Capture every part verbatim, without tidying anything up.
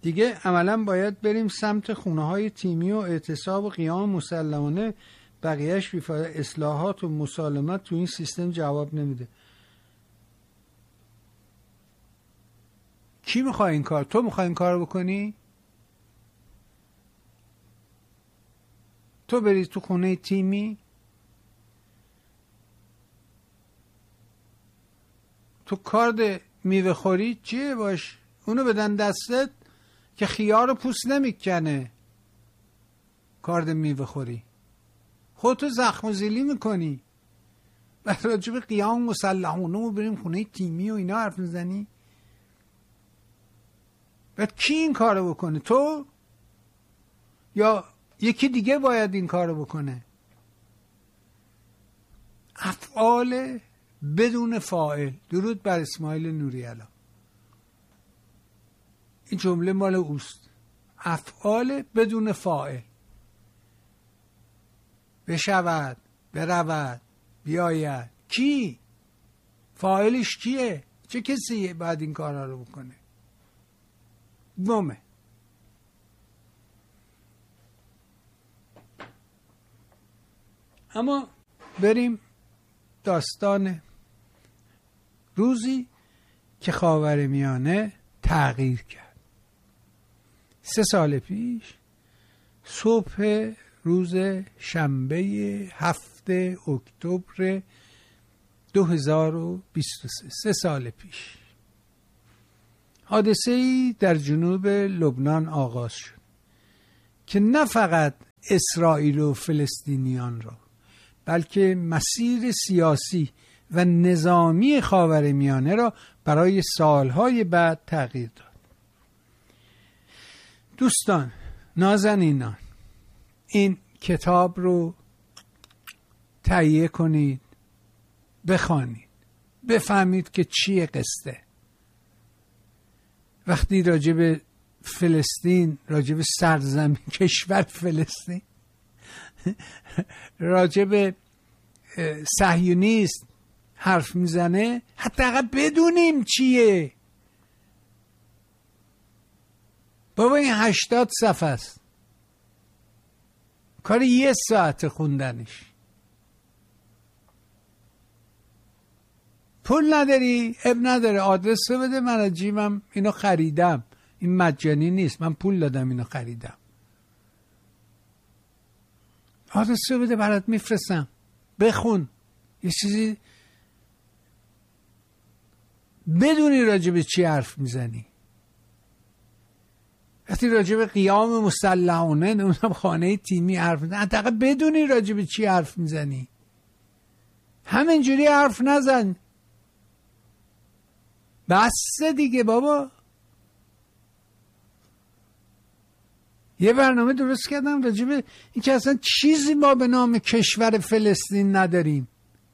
دیگه عملا باید بریم سمت خونه های تیمی و اعتصاب و قیام مسلحانه. بقیهش بیفایده. اصلاحات و مسالمت تو این سیستم جواب نمیده. کی میخوای این کار؟ تو میخوای این کار بکنی؟ تو بری تو خونه تیمی، تو کارد میوه خوری چیه باش؟ اونو بدن دستت که خیار رو پوست نمیکنه. کارد میوه خوری خودتو زخم و زیلی میکنی. بعد راجع به قیام مسلحانه و بریم خونه تیمی و اینا حرف میزنی. بعد کی این کارو بکنه؟ تو یا یکی دیگه باید این کارو بکنه؟ افعال بدون فاعل. درود بر اسماعیل نوری‌علا. این جمله مال اوست. افعال بدون فاعل. بشود، برود، بیاید. کی؟ فاعلش کیه؟ چه کسیه باید این کارا رو بکنه؟ گمه. اما بریم داستان روزی که خاورمیانه تغییر کرد. سه سال پیش صبح روز شنبه هفت اکتبر دو هزار و بیست و سه، سه سال پیش حادثه‌ای در جنوب لبنان آغاز شد که نه فقط اسرائیل و فلسطینیان را بلکه مسیر سیاسی و نظامی خاورمیانه را برای سالهای بعد تغییر داد. دوستان، نازنینان، این کتاب رو تهیه کنید، بخوانید، بفهمید که چیه قصه. وقتی راجع به فلسطین، راجع به سرزمین کشور فلسطین، راجع به صهیونیست حرف میزنه، حداقل بدونیم چیه. بابا این هشتاد صفحه است، کار یه ساعت خوندنش. پول نداری؟ اب نداره، آدرس رو بده، من از جیبم اینو خریدم. این مجانی نیست، من پول دادم اینو خریدم. آدرس رو بده برات میفرستم، بخون. یه چیزی بدونی راجع به چی حرف میزنی. وقتی راجع به قیام مسلحانه نمیدونم خانه تیمی حرف میزنی، حداقل بدونی راجع به چی حرف میزنی. همینجوری حرف نزن. بس دیگه بابا. یه برنامه درست کردم راجع به این که اصلا چیزی ما به نام کشور فلسطین نداریم.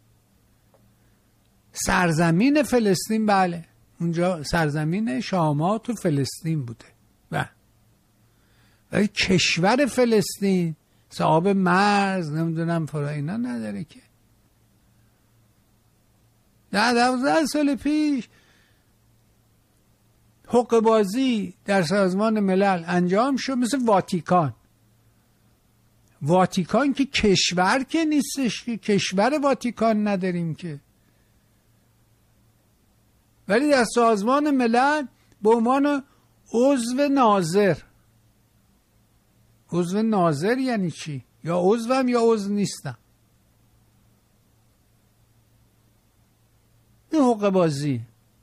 سرزمین فلسطین، بله، اونجا سرزمین شامات و فلسطین بوده، بله، ولی کشور فلسطین صاحب مرز نمیدونم فرا اینا نداره که. ده دوازده سال پیش حقوق بازی در سازمان ملل انجام شد، مثل واتیکان. واتیکان که کشور که نیستش، که کشور واتیکان نداریم که، ولی در سازمان ملل به عنوان عضو ناظر. عضو ناظر یعنی چی؟ یا عضوم یا عضو نیستم. این حقوق بازی.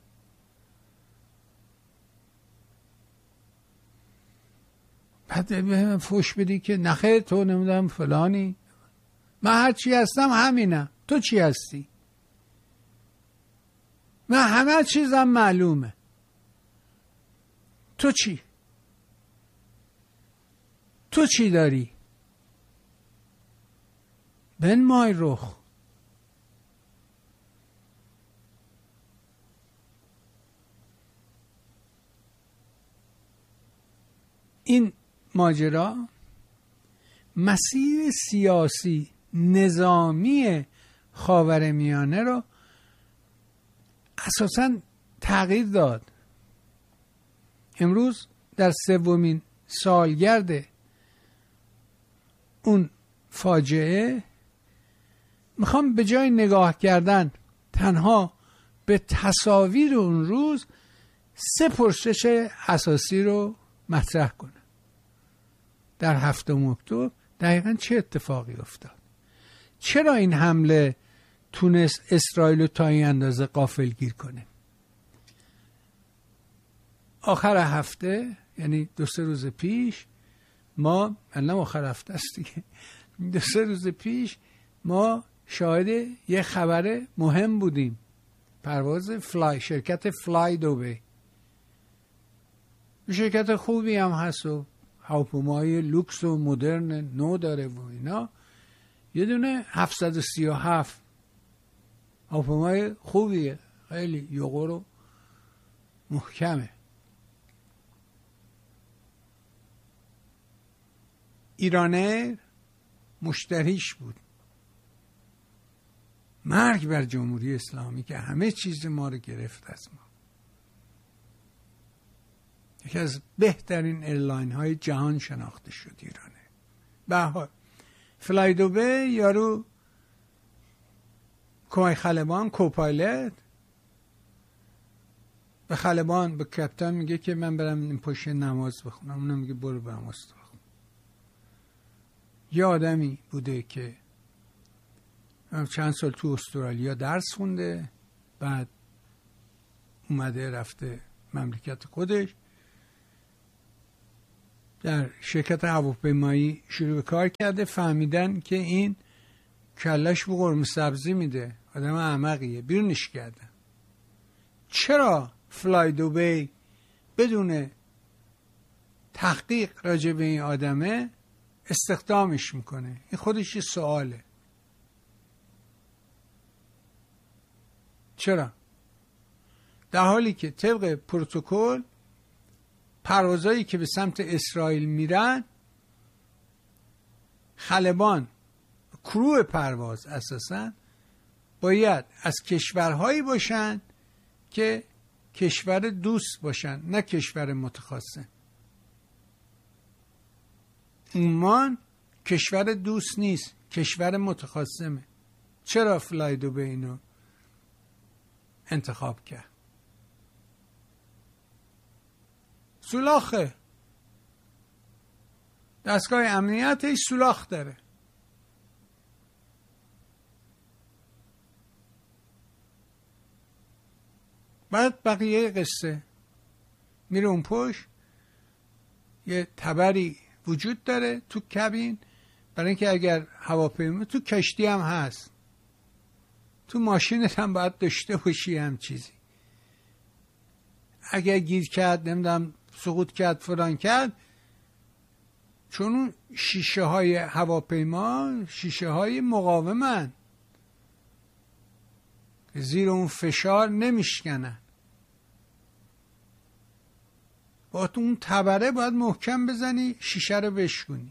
بعد به فوش بدی که نخیر تو نمیدونم فلانی. من هر چی هستم همینم. تو چی هستی؟ من همه چیزم معلومه. تو چی؟ تو چی داری؟ بن مای رخ. این ماجرا مسیر سیاسی نظامی خاورمیانه رو اساساً تغییر داد. امروز در سومین سالگرد اون فاجعه میخوام به جای نگاه کردن تنها به تصاویر اون روز سه پرسش اساسی رو مطرح کنم. در هفتم اکتبر دقیقاً چه اتفاقی افتاد؟ چرا این حمله تونست اسرائیل رو تا این اندازه غافلگیر کنه؟ آخر هفته، یعنی دو سه روز پیش، ما الان آخر هفته است دیگه، دو سه روز پیش ما شاهد یه خبر مهم بودیم. پرواز فلای شرکت فلای دوبی، شرکت خوبی هم هست و هواپیمای لوکس و مدرن نو داره و اینا. یه دونه هفتصد و سی و هفت هواپیمای خوبیه، خیلی یوغور و محکمه. ایرانه مشتریش بود. مرگ بر جمهوری اسلامی که همه چیز ما رو گرفت از ما. یکی از بهترین ایرلاین های جهان شناخته شد ایرانه. به هر حال فلای دوبی یارو کمک خلبان کوپایلت به خلبان به کپتان میگه که من برم این پشت نماز بخونم، اونم میگه برو به نماز بخون. یه آدمی بوده که چند سال تو استرالیا درس خونده، بعد اومده رفته مملکت خودش، در شرکت هواپیمایی شروع به کار کرده. فهمیدن که این کلش به قرمه سبزی میده، آدم احمقیه، بیرونش کردن. چرا فلای دوبی بدون تحقیق راجع به این آدمه استخدامش میکنه؟ این خودش یه سواله. چرا؟ در حالی که طبق پروتکل پروازایی که به سمت اسرائیل میرن، خلبان کرو پرواز اساساً باید از کشورهایی باشن که کشور دوست باشن، نه کشور متخاصم. عمان کشور دوست نیست، کشور متخاصمه. چرا فلای دوبی اینو انتخاب کرد؟ سولاخه، دستگاه امنیتش سولاخ داره. بعد بقیه قصه میره اون پشت، یه تبری وجود داره تو کابین، برای اینکه اگر هواپیما، تو کشتی هم هست، تو ماشینت هم باید داشته باشی هم چیزی. اگر گیر کرد، نمیدونم سقوط کرد، فلان کرد، چون اون شیشه های هواپیما شیشه های مقاومن، زیر اون فشار نمیشکنن. با تو اون تبره باید محکم بزنی، شیشه رو بشکنی.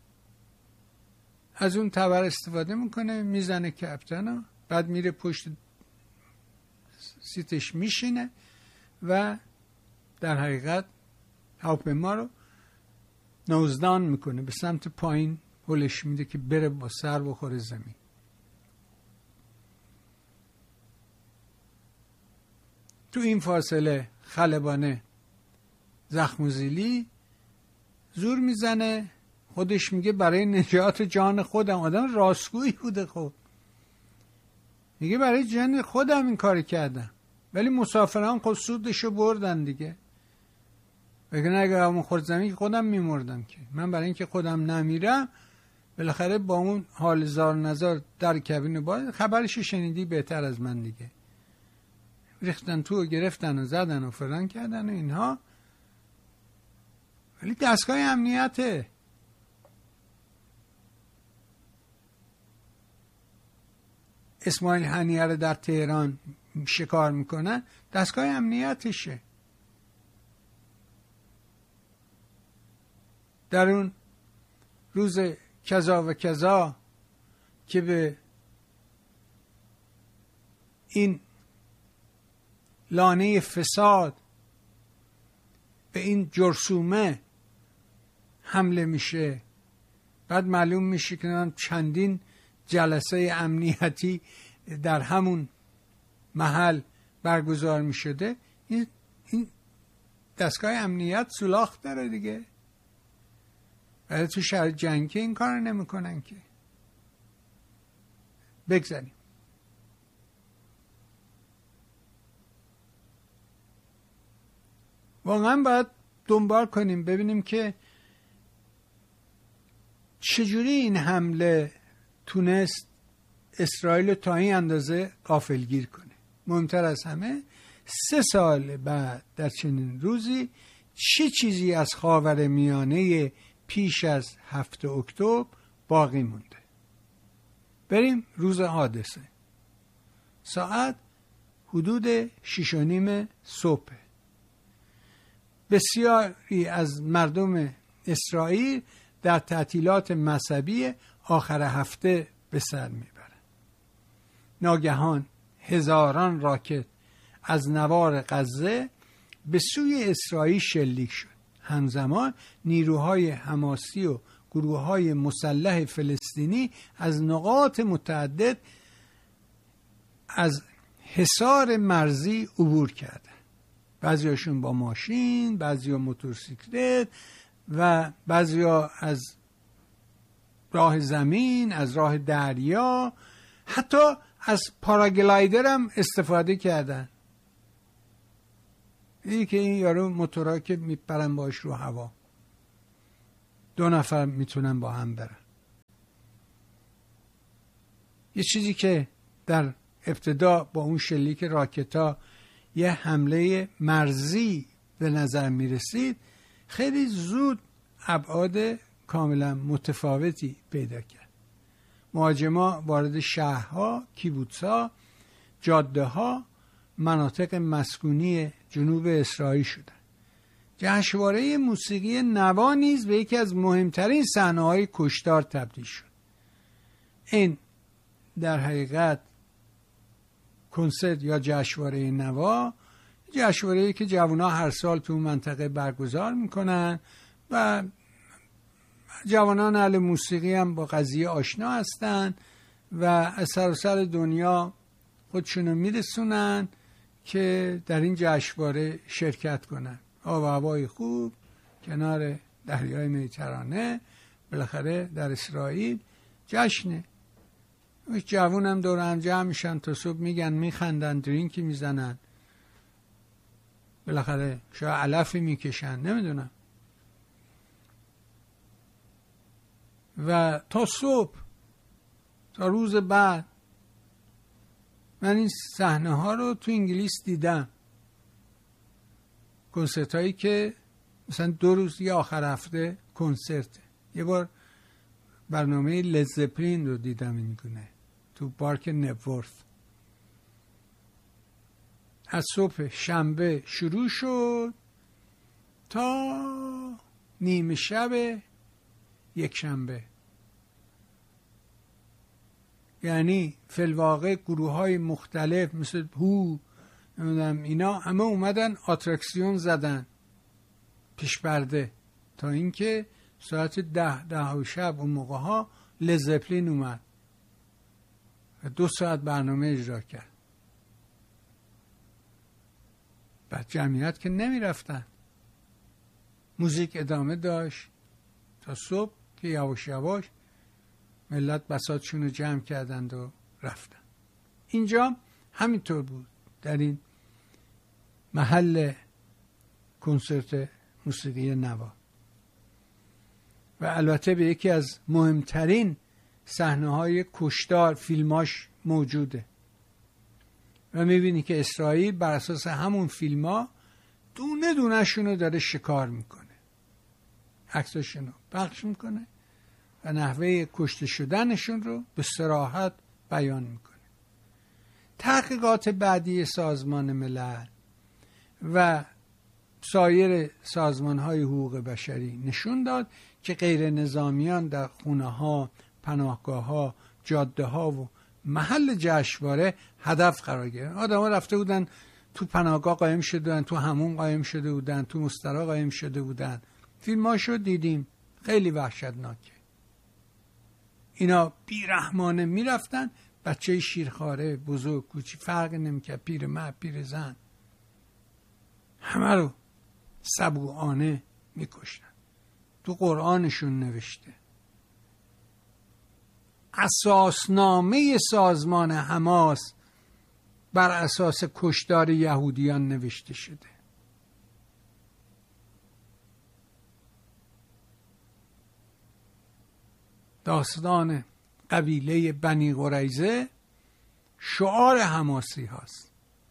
از اون تبر استفاده میکنه، میزنه کپتنو، بعد میره پشت سیتش میشینه و در حقیقت هواپیما رو نوزدان میکنه، به سمت پایین هلش میده که بره با سر بخوره زمین. تو این فاصله خلبانه زخم و زیلی زور میزنه، خودش میگه برای نجات جان خودم. آدم راستگویی بوده، خب میگه برای جان خودم این کار کردم، ولی مسافران خود سودشو بردن دیگه. بگه اگه همون خورد زمین خودم میمردم، که من برای اینکه خودم نمیرم بالاخره با اون حال زار نزار در کابین باید خبرشو شنیدی بهتر از من دیگه. ریختن تو و گرفتن و زدن و فلان کردن و اینها، ولی دستگاه امنیته. اسماعیل هنیه رو در تهران شکار میکنن، دستگاه امنیتشه. در اون روز کذا و کذا که به این لانه فساد به این جرثومه حمله میشه، بعد معلوم میشه که چندین جلسه امنیتی در همون محل برگزار میشده، این این دستگاه امنیت سولاخ داره دیگه. ولی تو شرایط جنگی این کار نمیکنن که. بگذاریم. واقعا باید دنبال کنیم ببینیم که چجوری این حمله تونست اسرائیل تا این اندازه غافلگیر کنه. مهمتر از همه سه سال بعد در چنین روزی چه چیزی از خاورمیانه پیش از هفت اکتبر باقی مونده. بریم روز حادثه. ساعت حدود شش و نیم صبح. بسیاری از مردم اسرائیل در تعطیلات مذهبی آخر هفته به سر میبرند. ناگهان هزاران راکت از نوار غزه به سوی اسرائیل شلیک شد. همزمان نیروهای حماسی و گروه‌های مسلح فلسطینی از نقاط متعدد از حصار مرزی عبور کردند. بعضیاشون با ماشین، بعضیا موتورسیکلت و بعضیا از راه زمین، از راه دریا، حتی از پاراگلایدر هم استفاده کردن. این که این یارو موتورها که میپرن باش رو هوا، دو نفر میتونن با هم برن. یه چیزی که در ابتدا با اون شلیک راکتا یه حمله مرزی به نظر میرسید، خیلی زود ابعاد کاملا متفاوتی پیدا کرد. مهاجما وارد شهرها، کیبوتس‌ها، جاده‌ها، مناطق مسکونی جنوب اسرائیل شدند. جشنواره موسیقی نوا نیز به یکی از مهمترین صحنه‌های کشتار تبدیل شد. این در حقیقت کنسرت یا جشنواره نوا، جشنواره‌ای که جوان‌ها هر سال تو منطقه برگزار میکنن و جوانان اهل موسیقی هم با قضیه آشنا هستن و از سراسر دنیا خودشونو میرسونن که در این جشنواره شرکت کنن. آب و هوای خوب کنار دریای مدیترانه، بالاخره در اسرائیل جشنه. جوان هم دور هم جمع میشن تا صبح، میگن میخندن، درینکی میزنن، بالاخره شاید علفی میکشن، نمیدونم، و تا صبح، تا روز بعد. من این صحنه ها رو تو انگلیس دیدم، کنسرت هایی که مثلا دو روز یا آخر هفته کنسرت. یه بار برنامه لزپلین رو دیدم این گونه تو پارک نپورت. از صبح شنبه شروع شد تا نیمه شب یک شنبه. یعنی فی الواقع گروه های مختلف مثل هو، نمیدونم اینا، همه اومدن آترکسیون زدن پیش پرده تا اینکه ساعت ده ده و شب اون موقع ها لزپلین اومد و دو ساعت برنامه اجرا کرد. بعد جمعیت که نمی رفتن، موزیک ادامه داشت تا صبح که یواش یواش ملت بساطشون رو جمع کردند و رفتن. اینجا همینطور بود در این محل کنسرت موسیقی نوا. و البته به یکی از مهمترین صحنه‌های کشتار فیلماش موجوده و میبینی که اسرائیل بر اساس همون فیلم‌ها دونه دونه شونو داره شکار میکنه، عکساشونو پخش میکنه و نحوه کشته شدنشون رو به صراحت بیان میکنه. تحقیقات بعدی سازمان ملل و سایر سازمان‌های حقوق بشری نشون داد که غیر نظامیان در خونه‌ها، پناهگاه‌ها، جاده‌ها و محل جشنواره هدف قرار گرفتن. آدم‌ها رفته بودن تو پناهگاه قایم شده بودن، تو همون قایم شده بودن، تو مستراح قایم شده بودن. فیلماشو دیدیم، خیلی وحشتناکه. اینا بیرحمانه میرفتن، بچه شیرخواره، بزرگ، کوچی، فرق نمیکرد، پیر مرد، پیر زن، همه رو سبوعانه میکشتن. تو قرآنشون نوشته. اساسنامه سازمان حماس بر اساس کشتار یهودیان نوشته شده. داستان قبیله بنی قریظه شعار حماسی هاست.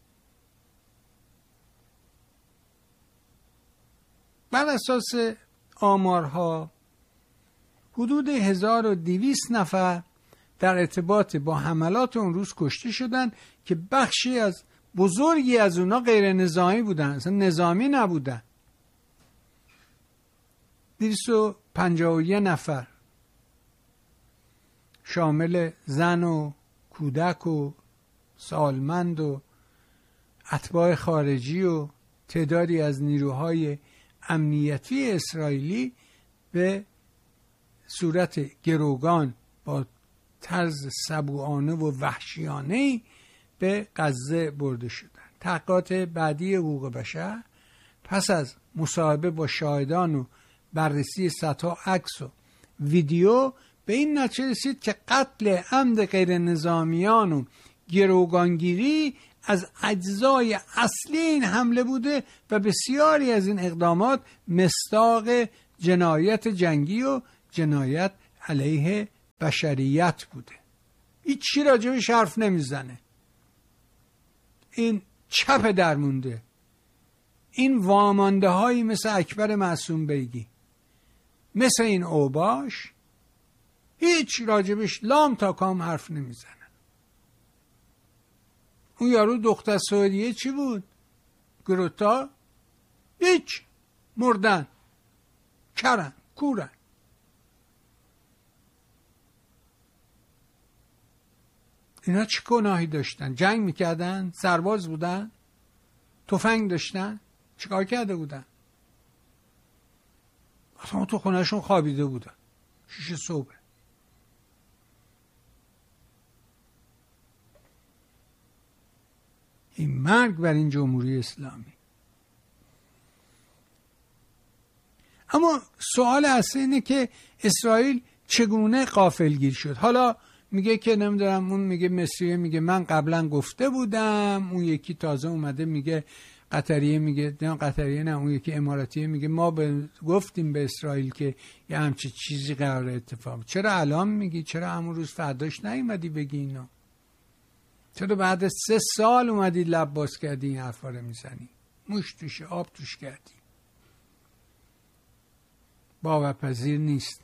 بر اساس آمارها حدود هزار و دویست نفر در ارتباط با حملات اون روز کشته شدن که بخشی از بزرگی از اونا غیر نظامی بودن، اصلا نظامی نبودن. دویست و پنجاه و یک نفر شامل زن و کودک و سالمند و اتباع خارجی و تعدادی از نیروهای امنیتی اسرائیلی به صورت گروگان با طرز سبوعانه و وحشیانه‌ای به غزه برده شدند. تحقیقات بعدی حقوق بشر پس از مصاحبه با شاهدان و بررسی صدها عکس و ویدیو به این نتیجه رسید که قتل عمد غیر نظامیان و گروگانگیری از اجزای اصلی این حمله بوده و بسیاری از این اقدامات مصداق جنایت جنگی و جنایت علیه بشریت بوده. هیچی راجبش حرف نمیزنه. این چپ درمونده. این وامانده هایی مثل اکبر معصوم بیگی، مثل این اوباش، هیچ راجبش لام تا کام حرف نمیزنن. اون یارو دختر سعودیه چی بود؟ گروتا؟ هیچ، مردن، کرن، کورن. اینا چه گناهی داشتن؟ جنگ میکردن؟ سرباز بودن؟ تفنگ داشتن؟ چیکار کرده بودن؟ اصلا تو خونهشون خوابیده بودن، شیش صبح. این مرگ بر این جمهوری اسلامی. اما سوال اصلی اینه که اسرائیل چگونه غافلگیر شد؟ حالا میگه که نمیدونم، اون میگه مصریه میگه من قبلا گفته بودم، اون یکی تازه اومده میگه، قطریه میگه نه قطریه نه اون یکی اماراتیه میگه ما به گفتیم به اسرائیل که یه همچه چیزی قرار اتفاق. چرا الان میگی؟ چرا همون روز فرداش نیومدی بگی اینو؟ چرا بعد سه سال اومدی لب باز کردی این حرفا رو میزنی؟ موش توش آب توش کردی. باورپذیر نیست.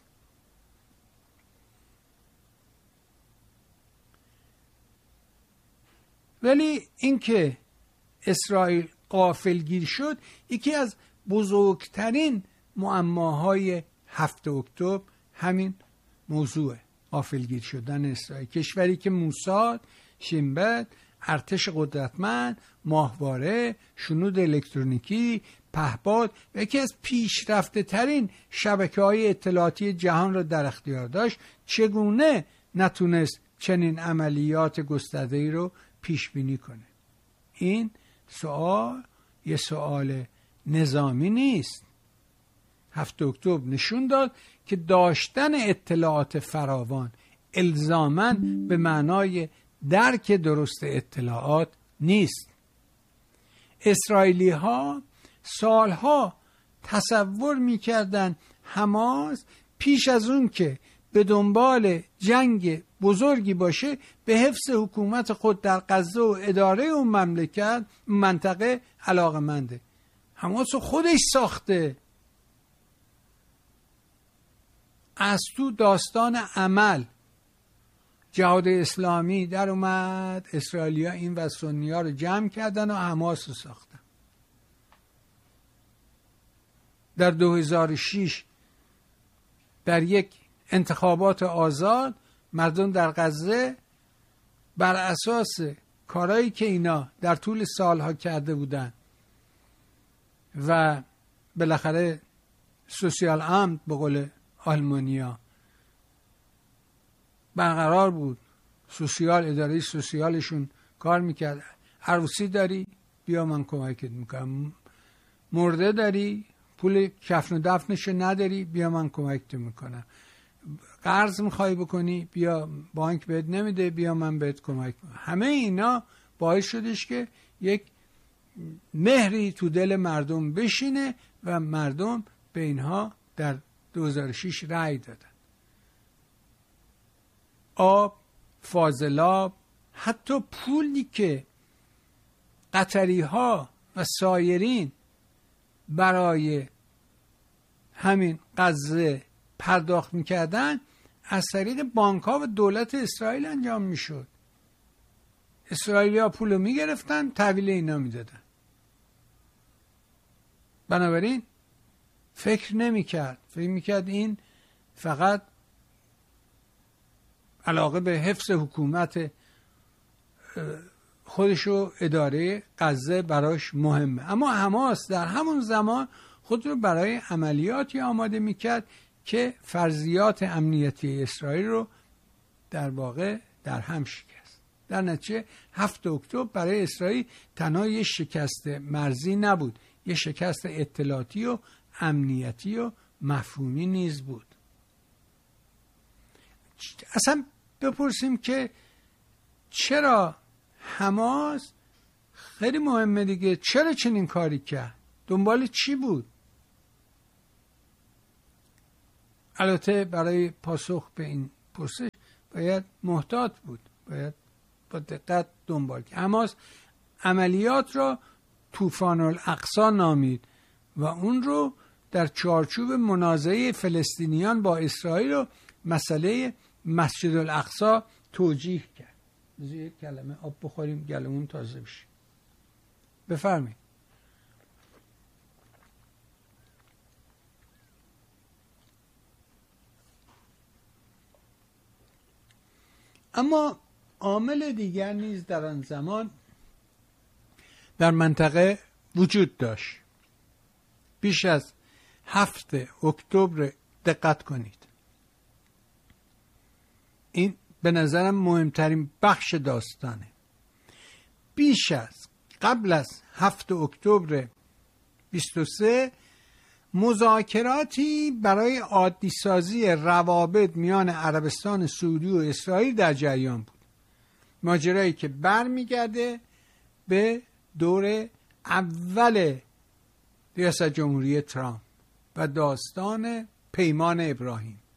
ولی اینکه اسرائیل غافلگیر شد یکی از بزرگترین معماهای هفت اکتبر همین موضوع غافلگیر شدن اسرائیل. کشوری که موساد، شنبه، ارتش قدرتمند، ماهواره، شنود الکترونیکی، پهپاد و یکی از پیشرفته ترین شبکه های اطلاعاتی جهان را در اختیار داشت، چگونه نتونست چنین عملیات گسترده‌ای رو پیش بینی کنه؟ این سوال یه سوال نظامی نیست. هفت اکتبر نشون داد که داشتن اطلاعات فراوان الزاماً به معنای درک درست اطلاعات نیست. اسرائیلی ها سالها تصور میکردن حماس پیش از اون که به دنبال جنگ بزرگی باشه به حفظ حکومت خود در غزه و اداره اون مملکت منطقه علاقه‌منده. حماس خودش ساخته. از تو داستان عمل جهاد اسلامی در اومد، اسرائیلیا این و سنی‌ها رو جمع کردن و حماس رو ساختن. در دو هزار و شش در یک انتخابات آزاد مردم در غزه بر اساس کارهایی که اینا در طول سالها کرده بودن و بالاخره سوسیال امت به قول آلمانیا برقرار بود، سوسیال اداره سوسیالشون کار میکرد. عروسی داری بیا من کمکت میکنم، مرده داری پول کفن و دفنشو نداری بیا من کمکت میکنم، قرض میخوای بکنی بیا بانک بهت نمیده بیا من بهت کمک میکنم. همه اینا باعث شدش که یک مهری تو دل مردم بشینه و مردم به اینها در دو هزار و شش رأی دادن. آب، فاضلاب، حتی پولی که قطری ها و سایرین برای همین غزه پرداخت میکردن از طریق بانک ها و دولت اسرائیل انجام میشد. اسرائیلی ها پول رو میگرفتن تحویل اینا میدادن. بنابراین فکر نمیکرد، فکر میکرد این فقط علاقه به حفظ حکومت خودشو اداره غزه براش مهمه. اما حماس در همون زمان خود رو برای عملیاتی آماده میکرد که فرضیات امنیتی اسرائیل رو در واقع در هم شکست. در نتیجه هفت اکتبر برای اسرائیل تنها یک شکست مرزی نبود، یک شکست اطلاعاتی و امنیتی و مفهومی نیز بود. اصلا بپرسیم که چرا حماس، خیلی مهمه دیگه، چرا چنین کاری کرد؟ دنبال چی بود؟ البته برای پاسخ به این پرسش باید محتاط بود، باید با دقت دنبال کرد. حماس عملیات را طوفان الاقصی نامید و اون رو در چارچوب منازعه فلسطینیان با اسرائیل و مسئله مسجد الاقصی توجیه کرد. بذار یک کلمه آب بخوریم گلمون تازه بشه. بفرمایید. اما عامل دیگر نیز در آن زمان در منطقه وجود داشت. بیش از هفت اکتبر دقت کنید. این به نظرم مهمترین بخش داستانه. بیش از قبل از هفت اکتبر بیست و سه مذاکراتی برای عادی سازی روابط میان عربستان سعودی و اسرائیل در جریان بود. ماجرایی که برمیگرده به دور اول ریاست جمهوری ترامپ و داستان پیمان ابراهیم.